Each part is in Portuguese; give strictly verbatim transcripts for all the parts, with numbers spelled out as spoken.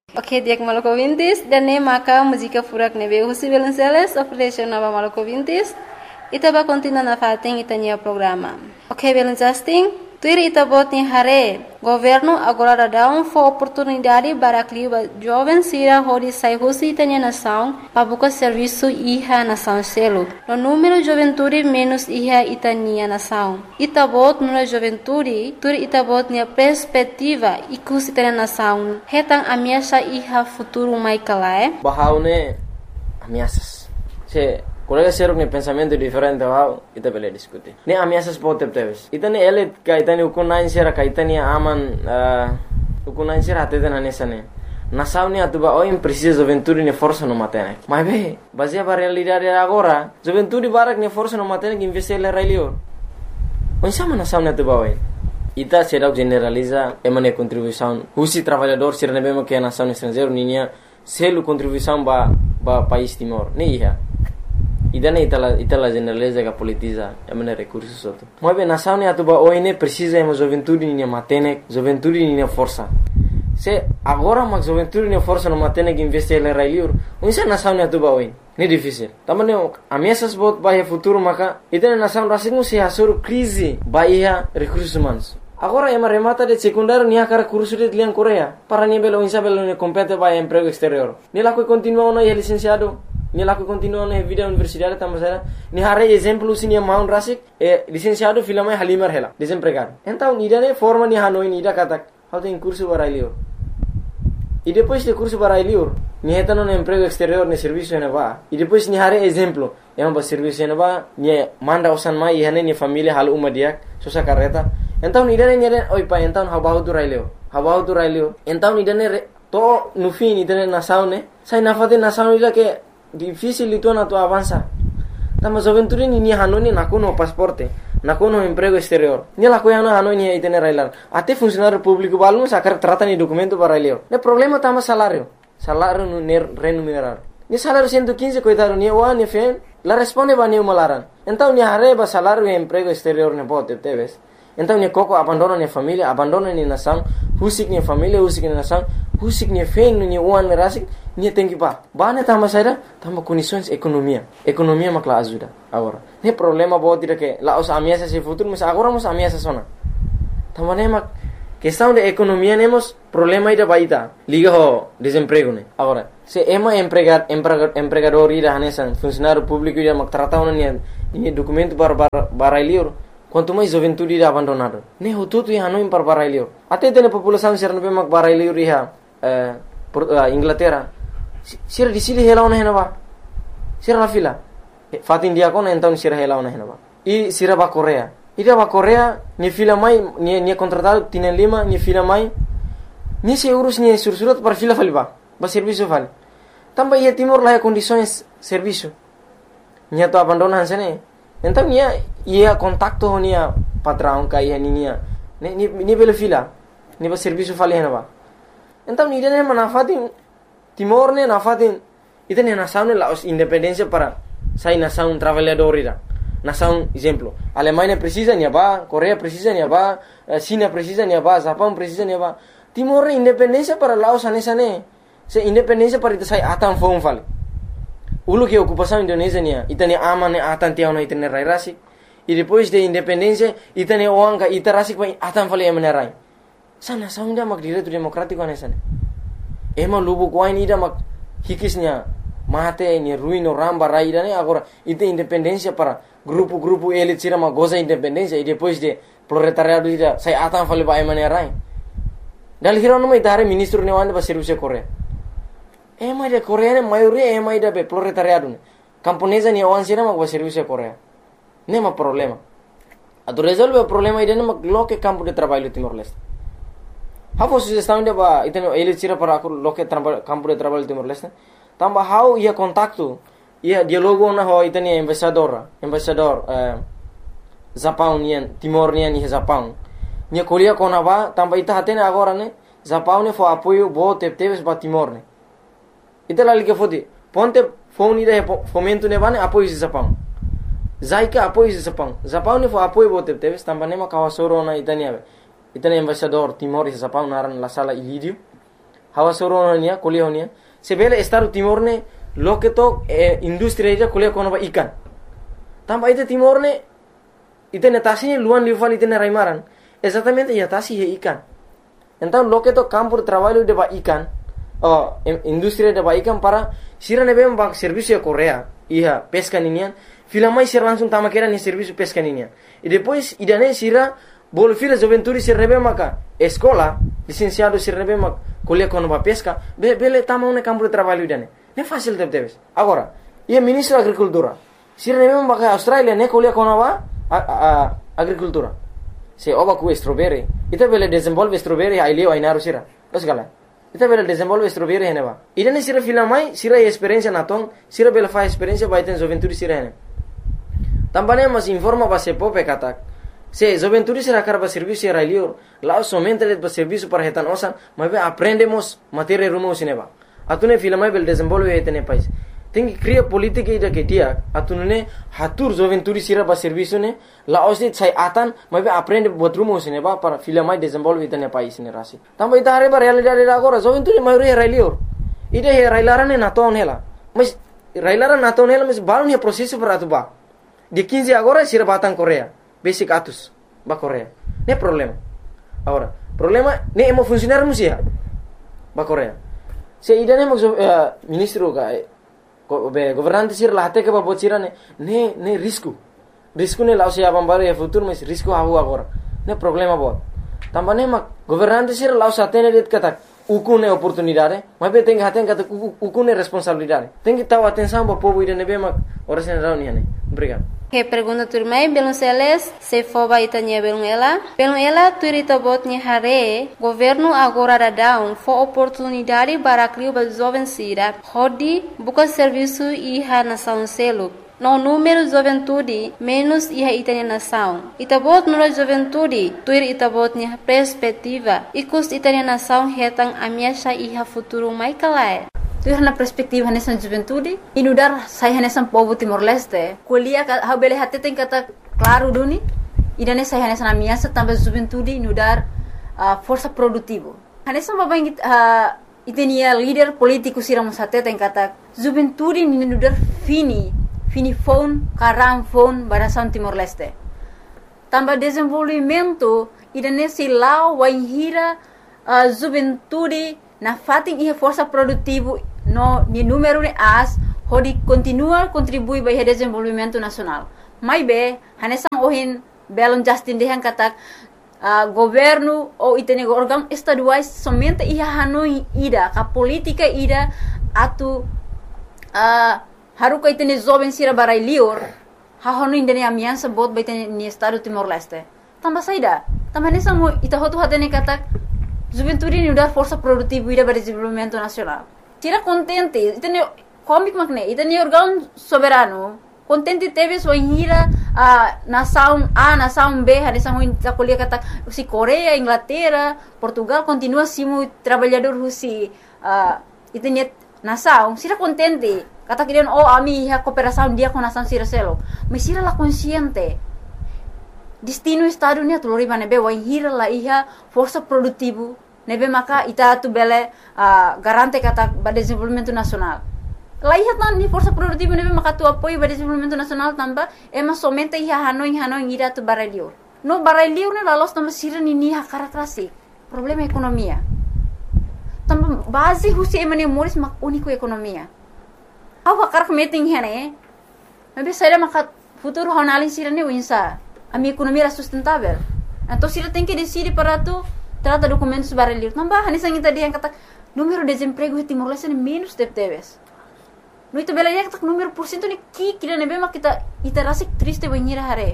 Ok, dia maluco ouvintes, dan ne maka música furak nebe Husi Belenceles, oferece nova maluco ouvintes, ita ba continua na fating itanya programa. Ok, Belencasting, tuir ita bot ni hare, governo agora dá um for oportunidade para clima jovem sira hori sai Husi itanya nação, para buscar serviço iha nação selo. No número juventude menos iha itania nação. Ita bot nuna juventude, tuir ita bot ni perspectiva ikus itanya nação. Hetang ameaça iha futuro mai kalae. Bahaune ameaças. Se colega ser um pensamento diferente bahau ita bele discutir. Ne ameaças pode ter. Ita ne ele kaitani ukunain sera kaitani aman ukunain sera até na nessa ne. Nação ne atuba oi precisa juventude ne força no matene. Mas be, baseia para realidade agora, juventude barak ne força no matene que investir le railio. Onde sama nação ne atuba oi. Ita será generaliza emane contribuição. Husi trabalhador ser ne bemo que a nação estrangeiro ninha selo contribuição ba ba país Timor. Ne ia. Ida ne itala itala generaliza que politiza emane recursos outro. Mas be nação ne atuba oi ne precisa emo juventude ninha matene, juventude ninha força. Se agora mas juventude ne força no matene que investir le railio. Onde sa nação ne atuba oi. Ne difícil. Tamane ameaças bot bahia futuro maka ita ne nação rasingu se hasur crise bahia recursos humanos. Agora ema remata de secundário nia cara curso de lian Coreia. Para nia belo insa belo ne compete vai emprego exterior. Ni lá que continua no licenciado, ni lá que continua na vida universidade tamasera. Ni hare exemplo sini maun rasik e licenciado filama halimar hela, desempregado. Então nida ne forma ni hanoi nida katak. How tem curso barailio. E depois de curso barailio, ni heta no emprego exterior ne serviço ne va. E depois ni hare exemplo, ema ba serviço ne va, ni manda usan mai e hane ni família hal uma dia, sosa carreta. Então nidane nidane oi pa então habau tu railio habau tu railio então nidane to no fim nidane nação né sai na fate nação ida que difícil itu na tu avança tama juventude ni ni hanoni na kono pasporte na kono emprego exterior ni la ko yana hanoni itene railar até funcionário público balun sakar trata ni documento para railio ne problema tama salário salário no remunerar ni salário cento e quinze coitado ni o ani fe la responde ba ni malaran então ni hareba salário e emprego exterior ne bote teves. Então ni koko abandona ni família, abandona ni nação, husik ni família, husik ni nação, husik ni feng ni uan ni rasik, ni tem que ba. Ba ne tama saida, tama condições economia. Economia makla ajuda agora. Ne problema bo tira que la os ameaça se futuro, mas agora mos ameaça sona. Tama ne mak questão de economia nemos problema ida baita. Liga ho desemprego ne. Agora, se ema empregar empregador ida hanesan, funcionário público ida mak tratau ni ni documento para barailio. Quanto mais juventude irá abandonado. Ne ho tudo ia não para barailio. Até tem a população ser não mak barailio riha eh Inglaterra. Sira di sili hela ona henaba. Sira la fila. Fatin dia kon então sira hela ona henaba. E sira ba Coreia. Ida ba Coreia ni fila mai ni ni contratado tienen lima ni fila mai. Ni se urus ni sursurat para fila faliba. Ba serviço vale. Também ia Timor lá condições serviço. Ni to abandonan sene. Então nia ia contacto nia patrão kai nia ni ni ni bela fila ni ba serviço fale henaba. Então ni dene manafatin Timor ne nafatin itene nação ne la os independência para sai nação trabalhador ira. Nação exemplo, Alemanha precisa nia ba, Coreia precisa nia ba, China precisa nia ba, Japão precisa nia ba. Timor independência para Laos anesa ne. Se independência para itu sai atan fon fale. Ulu que ocupação Indonésia nia, itane aman ne atan tiau na itane rai rasik. E depois de independência, itane oanga ita rasik pa atan fale emane rai. Sana saunda mak direito democrático anesa ne. Ema lubu kwain ida mak hikisnya mate ni ruino ramba rai ida ne agora ite independência para grupo-grupo elit sira mak goza independência e depois de proletariado ida sai atan fale pa emane rai. Dal hirono mai tare ministro ne wande ba serviço Coreia. Ema ida Coreia ne maioria ema ida be proletariado ne. Camponesa ni awan sira mak ba serviço Coreia. Nema problema. Atu resolve o problema ida ne mak loke campo de trabalho Timor-Leste. Hau sugestão de ba iteno elit sira para loke campo de trabalho Timor-Leste. Tamba hau ia contacto ia dialogo na ho itani embaixador, embaixador eh Japão nian Timor nian ni Japão. Nia kolia kona ba tamba ita hatene agora ne Japão ne fo apoio bo tepteves ba Timor ne. Ita lali que fodi ponte fone ida fomento ne bane apoio de Japão. Zaika apoio de Japão. Japão ne fo apoio bo tepteves tamba ne ma kawasoro na itani ave. Itani embaixador Timor e Japão naran la sala Ilídio. hawa soronia kuliah honia sebele Estado Timor ne loke to eh, industri ija kuliah kono ba ikan tamba ite Timor ne ite netasi luan liufal ite raimaran exatamente ya tasi he ikan então loke to campo de trabalho de ba ikan oh, industri de ba ikan para sira ne bem ba serviço de Coreia ia pesca ninian fila mais ser langsung tama kera ni serviço pesca ninian e depois idane sira bol fila juventude sir nebe maka escola licenciado sir nebe mak kuliah kono ba pesca be bele tama un campo de trabalho idane ne fácil de debes agora ia ministro da agricultura sir nebe maka Australia ne kuliah kono ba a, a, agricultura se oba ku strawberry ita bele desenvolve strawberry ai leo ai naru sira los gala ita bele desenvolve strawberry hene ba idane sira fila mai sira experiência na tong sira bele fa experiência ba iten juventude sira hene tambane mas informa ba se pope katak se juventude será cara para serviço era lior lá somente para serviço para retan osan mas aprendemos matéria rumo sineba atune fila mai bel desenvolve etene país tem que criar política ida que dia atune hatur juventude será para serviço ne lá osit sai atan mas aprende buat rumo sineba para fila mai desenvolve etene país ne rasi também ita areba realidade agora juventude mai era lior ida he railarane na ton hela mas railaran na ton hela mas balon he processo para atuba de quinze agora será batang Coreia basic atus ba Coreia ne problema agora problema ne emo funcionar musia ba Coreia se idane mo uh, ministro ga be governante sir la hate ke ba bocira ne ne ne risco risco ne lao se abam bare e futuro mas risco hawu agora ne problema bo tambane ma governante sir lao sa tene det kata ukune oportunidade mas be tenga haten kata ukune responsabilidade tenga taw atenção ba povo idane be ma ora sen rauni ne obrigado. Que pergunta turmai belum seles se foba itanya belum ela belum ela turita botnya hare governo agora da down for oportunidade para criar ba jovem sira hodi buka serviço iha nação selo no número juventude menos iha itanya nação itabot no juventude tuir itabotnya perspectiva ikus itanya nação hetang amiasha iha futuro mai kalai tu na perspektiva nessa juventude inudar saya nessa povo Timor Leste kuliah ha bele hate tem kata claro duni idane saya nessa na minha também juventude inudar uh, força produtivo nessa babang uh, itenia líder político siramos hate tem kata juventude inudar fini fini phone karam phone barasan Timor Leste também desenvolvimento idane silau waihira uh, juventude na fating iha força produtivo no ni número de as hodi continua contribui para o desenvolvimento nacional mai be hanesang ohin belon Justin dehan katak uh, governo ou itene órgão estaduais somente iha hanoi ida ka política ida atu uh, haruka itene jovem sira barai lior ha hono indene amiança bot ba itene ni estado Timor Leste tamba saida tamba hanesang ita hotu hatene katak juventude ni udar força produtiva ida para o desenvolvimento nacional tira contente itene comic makne itene órgão soberano contente teve sua hira a nação A nação B hanesang ta kuliah kata si Coreia Inglaterra Portugal continua simo trabalhador husi uh, itene nação sira contente kata kirian oh ami ha cooperação dia com nação sira selo mas sira la consciente destino estado ni atulori nebe wa hira la iha força produtivo nebe maka ita tu bele uh, garante kata ba desenvolvimento nacional la iha tan ni força produtivo nebe maka tu apoio ba desenvolvimento nacional tamba ema somente iha hanoi hanoi ira tu baralior no baralior ne la los tamba sira ni ni ha karakrasi problema ekonomia tamba base husi emane moris mak unico ekonomia awa karak meeting hene nebe saira maka futuro honalin sira ni winsa a minha economia era sustentável. Então, se ele tem que decidir para tu, trata documentos baralhos. Não vai, nessa ainda dia kata número de desemprego em Timor Leste é menos de teves. No itu bela dia kata número por cento ni ki kira nebe mak kita ita rasa triste banhira hare.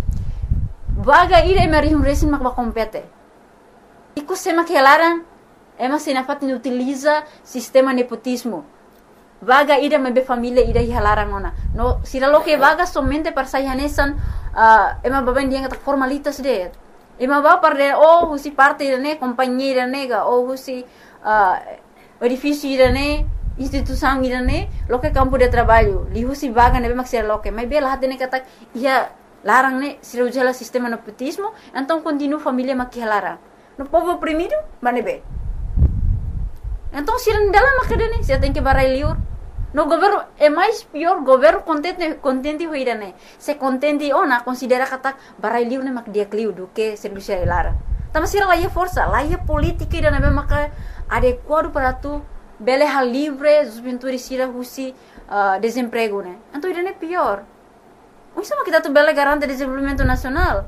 Vaga ira emari um resin mak ba compete. Iku sema que elaran ema senafat ni utiliza sistema nepotismo. Vaga ira mebe família ira halaran ona. No, sila lo que vaga somente para sayanesan uh, ema baban dia kata formalitas de. Ema ba para oh husi parte ne companhia nega oh husi uh, edifício ne instituição ne lo que campo de trabalho li husi vaga nebe maksir lo que mebe lah ne kata ia larang ne sila ujala sistema nepotismo então continua família makihalara. No povo oprimido manebe. Então, se não dá lá macadane, você tem que barai liur. No governo é mais pior, governo contente contente hoira né. Se contente ou na considera kata barai liur né mak dia kliu do que serviço lara. Tama sira lá é força, lá é política e na maka adequado para tu bele hal livre, os pintores sira husi uh, desemprego né. Então isso é pior. O sama kita tu bele garante desenvolvimento nacional.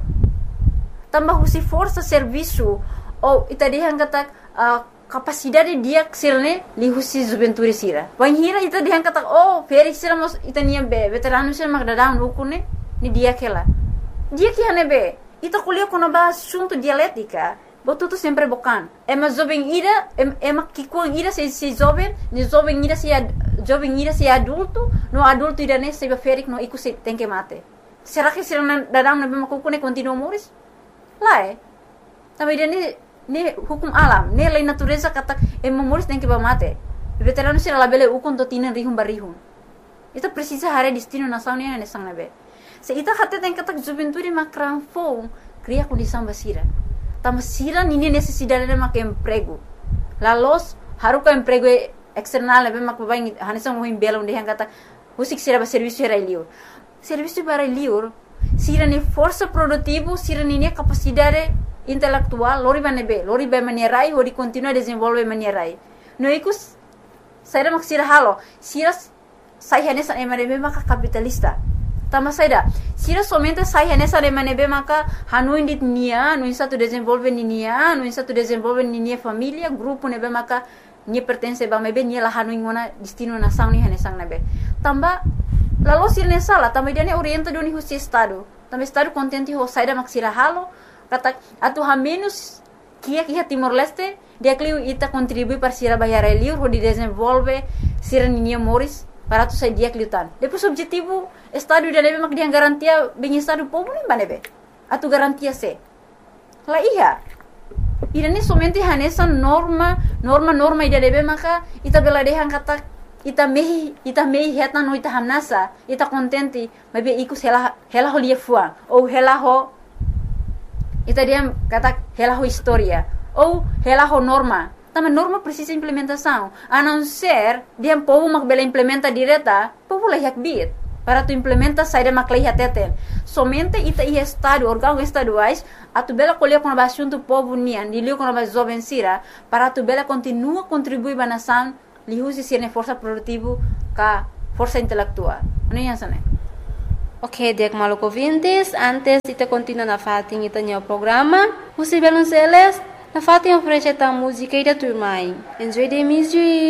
Tambah husi força serviço ou itadihan kata uh, capacidade dia ksirne li husi juventude sira. Wan hira ita dihan kata oh feri sira mos ita niya be veterano sira magdadang lukune ni dia kela. Dia que hane be ita kuliah kono ba assunto dialética. Botu tu sempre bokan. Ema jovem ira ema kikuang ira se se jovem, ni jovem ira se jovem ira se adulto, no adulto ira ne se be ferik no iku se tem que mate. Será que sira dadang na be makukune continuo moris? Lá é. Também ira ne hukum alam, ne lei natureza kata e memoris tem que ba mate. Veterano sira labele ukon to tinan rihum barihum. Ita precisa hare destino nação ne ne sang nabe. Se ita hatte tem kata juventude makran fo, cria condição basira. Tama sira nini necessidade de mak emprego. La los haruka emprego external nabe mak babai hanesang mo himbela onde hang kata husik sira ba serviço era liur. Serviço para liur, sira ne força produtivo, sira ne capacidade intelectual, lori banebe, lori ba manierai, hori continua desenvolve manierai. No ikus, saira mak sira halo, sira sai hanesa emanebe maka capitalista. Tama saira, sira somente sai hanesa emanebe maka hanu indit nia, no insa tu desenvolve ni nia, no insa tu desenvolve ni nia família, grupo nebe maka ni pertence ba mebe ni la hanu ingona destino nação ni hanesang nebe. Tamba lalu sira ne sala, tamba idane orienta doni husi estado. Tamba estado contente ho saira mak sira halo. Kata atu ha menos kia kia Timor Leste dia kliu ita contribui para sira bayar liur ho di desenvolve sira ninia moris para tu sai dia kliutan. Depois objetivo estado da nebe mak dia garantia bem estado povo nem banebe. Atu garantia se. La iya. Ida ni somente hanesa norma norma norma ida nebe maka ita bela dehan kata ita mehi ita mehi heta no ita hamnasa ita contente mabe ikus hela hela ho lia fuang ou hela ho ita dia kata hela ho história ou hela ho norma. Tama norma precisa implementação. A não ser dia povo mak bela implementa direta, povo lah yak bit. Para tu implementa saída mak lah teten. Somente ita i estado órgão estaduais a tu bela colher com a assunto povo nian, dilio com a jovem sira, para tu bela continua contribuir ba nação, li usi sirne força produtivo ka força intelectual. Não é assim? Ok, dek maluco ouvintes, antes de continuar na fatin ita o programa, você Belonceles, na fatin oferece a música e da turma. Enjoy the music.